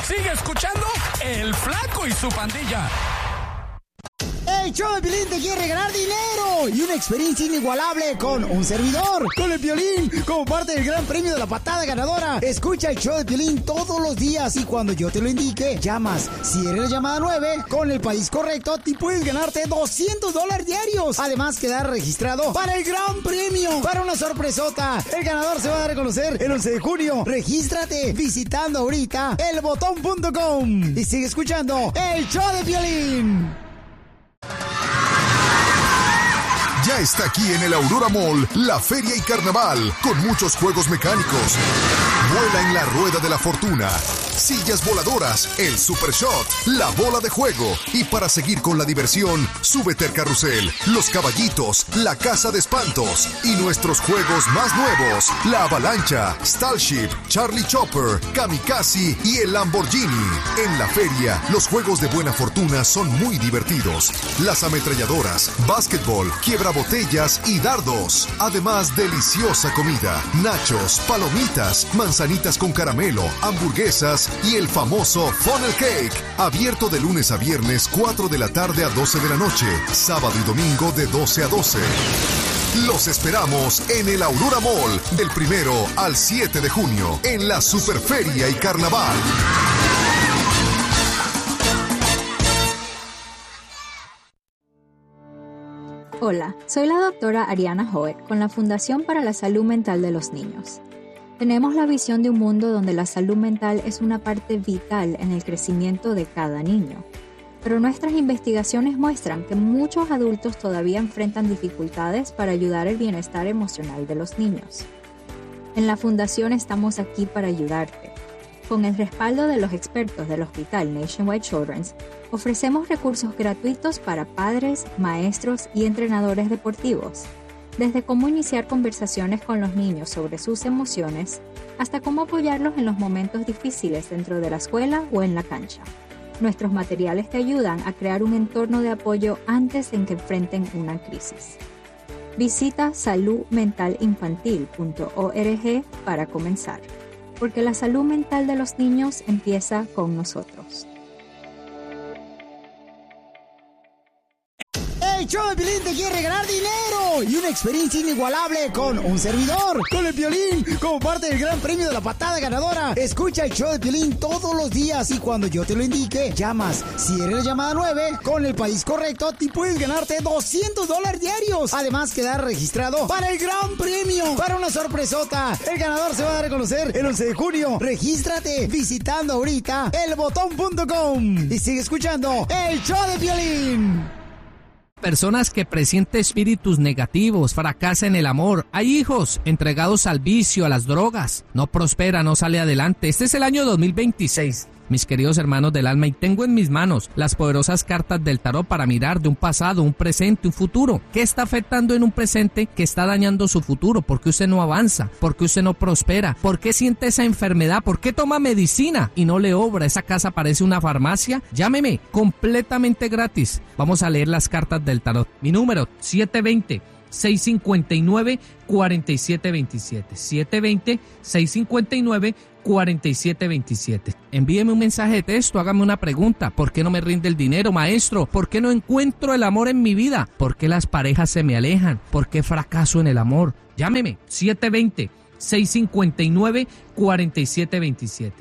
Sigue escuchando El Flaco y su Pandilla. El show de Piolín te quiere regalar dinero y una experiencia inigualable con un servidor, con el Piolín, como parte del gran premio de la patada ganadora. Escucha el show de Piolín todos los días y cuando yo te lo indique, llamas. Si eres la llamada 9, con el país correcto, te puedes ganarte $200 diarios. Además, quedar registrado para el gran premio, para una sorpresota. El ganador se va a dar a conocer el 11 de junio. Regístrate visitando ahorita elbotón.com y sigue escuchando el show de Piolín. Ya está aquí en el Aurora Mall, la feria y carnaval, con muchos juegos mecánicos. Vuela en la rueda de la fortuna, sillas voladoras, el Super Shot, la bola de juego. Y para seguir con la diversión, súbete al carrusel, los caballitos, la casa de espantos y nuestros juegos más nuevos, la avalancha, Starship, Charlie Chopper, Kamikaze y el Lamborghini. En la feria, los juegos de buena fortuna son muy divertidos. Las ametralladoras, básquetbol, quiebrabotellas y dardos. Además, deliciosa comida, nachos, palomitas, manzanitas con caramelo, hamburguesas y el famoso funnel cake. Abierto de lunes a viernes, 4 de la tarde a 12 de la noche. Sábado y domingo de 12 a 12. Los esperamos en el Aurora Mall del 1 al 7 de junio en la Superferia y Carnaval. Hola, soy la doctora Ariana Hoet con la Fundación para la Salud Mental de los Niños. Tenemos la visión de un mundo donde la salud mental es una parte vital en el crecimiento de cada niño. Pero nuestras investigaciones muestran que muchos adultos todavía enfrentan dificultades para ayudar el bienestar emocional de los niños. En la Fundación estamos aquí para ayudarte. Con el respaldo de los expertos del Hospital Nationwide Children's, ofrecemos recursos gratuitos para padres, maestros y entrenadores deportivos, desde cómo iniciar conversaciones con los niños sobre sus emociones, hasta cómo apoyarlos en los momentos difíciles dentro de la escuela o en la cancha. Nuestros materiales te ayudan a crear un entorno de apoyo antes de que enfrenten una crisis. Visita saludmentalinfantil.org para comenzar, porque la salud mental de los niños empieza con nosotros. El show de Piolín te quiere regalar dinero y una experiencia inigualable con un servidor, con el Piolín, como parte del gran premio de la patada ganadora. Escucha el show de Piolín todos los días y cuando yo te lo indique, llamas. Si eres la llamada 9, con el país correcto, te puedes ganarte $200 diarios. Además, quedar registrado para el gran premio, para una sorpresota. El ganador se va a dar a conocer el 11 de junio. Regístrate visitando ahorita elbotón.com y sigue escuchando el show de Piolín. Personas que presienten espíritus negativos, fracasan en el amor. Hay hijos entregados al vicio, a las drogas. No prospera, no sale adelante. Este es el año 2026. Mis queridos hermanos del alma, y tengo en mis manos las poderosas cartas del tarot para mirar de un pasado, un presente, un futuro. ¿Qué está afectando en un presente que está dañando su futuro? ¿Por qué usted no avanza? ¿Por qué usted no prospera? ¿Por qué siente esa enfermedad? ¿Por qué toma medicina y no le obra? ¿Esa casa parece una farmacia? Llámeme, completamente gratis. Vamos a leer las cartas del tarot. Mi número, 720-659-4727. 720-659-4727. Envíeme un mensaje de texto, hágame una pregunta. ¿Por qué no me rinde el dinero, maestro? ¿Por qué no encuentro el amor en mi vida? ¿Por qué las parejas se me alejan? ¿Por qué fracaso en el amor? Llámeme, 720-659-4727.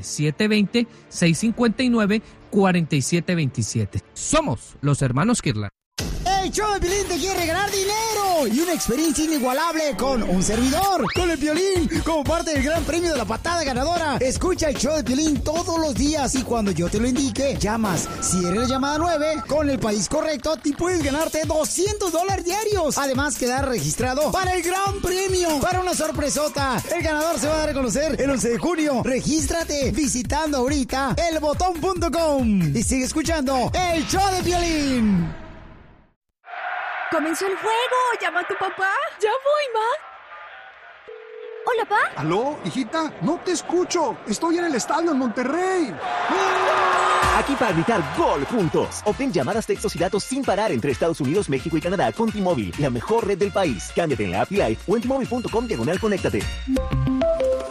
720-659-4727. Somos los hermanos Kirlan. El show de Piolín te quiere regalar dinero y una experiencia inigualable con un servidor, con el Piolín, como parte del gran premio de la patada ganadora. Escucha el show de Piolín todos los días y cuando yo te lo indique, llamas. Si eres la llamada 9, con el país correcto, te puedes ganarte $200 diarios. Además, quedar registrado para el gran premio, para una sorpresota. El ganador se va a dar a conocer el 11 de junio. Regístrate visitando ahorita elbotón.com y sigue escuchando el show de Piolín. ¡Comenzó el juego! ¡Llama a tu papá! ¡Ya voy, ma! ¿Hola, pa? ¿Aló, hijita? No te escucho. Estoy en el estadio en Monterrey. Aquí para gritar gol juntos. Obtén llamadas, textos y datos sin parar entre Estados Unidos, México y Canadá con T-Mobile, la mejor red del país. Cámbiate en la app Live o en T-Mobile.com/conéctate.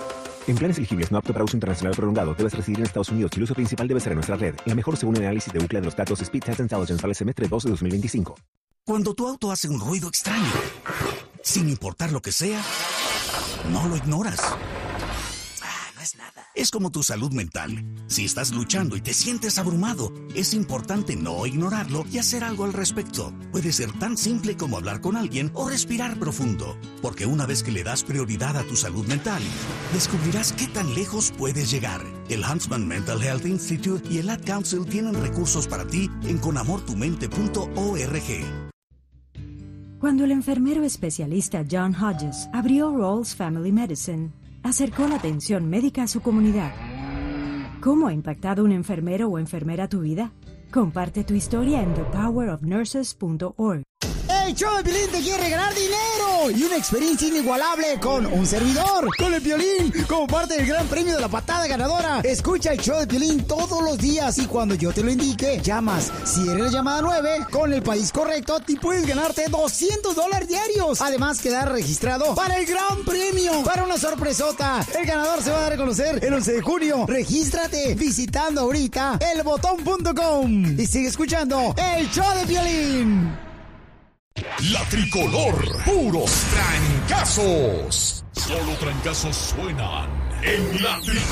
En planes elegibles no apto para uso internacional prolongado, debes residir en Estados Unidos y el uso principal debe ser en nuestra red. La mejor según el análisis de UCLA de los datos Speed Test Intelligence para el semestre 2 de 2025. Cuando tu auto hace un ruido extraño, sin importar lo que sea, no lo ignoras. No es nada. Es como tu salud mental. Si estás luchando y te sientes abrumado, es importante no ignorarlo y hacer algo al respecto. Puede ser tan simple como hablar con alguien o respirar profundo. Porque una vez que le das prioridad a tu salud mental, descubrirás qué tan lejos puedes llegar. El Huntsman Mental Health Institute y el Ad Council tienen recursos para ti en conamortumente.org. Cuando el enfermero especialista John Hodges abrió Rawls Family Medicine, acercó la atención médica a su comunidad. ¿Cómo ha impactado un enfermero o enfermera tu vida? Comparte tu historia en thepowerofnurses.org. El show de Piolín te quiere regalar dinero y una experiencia inigualable con un servidor, con el Piolín, como parte del gran premio de la patada ganadora. Escucha el show de Piolín todos los días y cuando yo te lo indique, llamas. Si eres la llamada 9, con el país correcto, te puedes ganarte $200 diarios. Además, quedar registrado para el gran premio, para una sorpresota. El ganador se va a dar a conocer el 11 de junio. Regístrate visitando ahorita elbotón.com y sigue escuchando el show de Piolín. La Tricolor, puros trancazos. Solo trancazos suenan en La Tricolor.